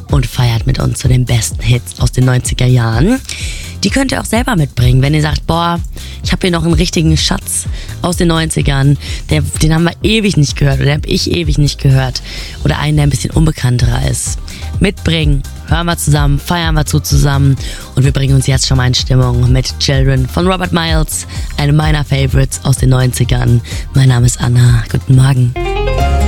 und feiert mit uns zu den besten Hits aus den 90er Jahren. Die könnt ihr auch selber mitbringen, wenn ihr sagt, boah, ich habe hier noch einen richtigen Schatz aus den 90ern, den haben wir ewig nicht gehört oder den habe ich ewig nicht gehört. Oder einen, der ein bisschen unbekannterer ist. Mitbringen, hören wir zusammen, feiern wir zusammen und wir bringen uns jetzt schon mal in Stimmung mit Children von Robert Miles, einem meiner Favorites aus den 90ern. Mein Name ist Anna, guten Morgen.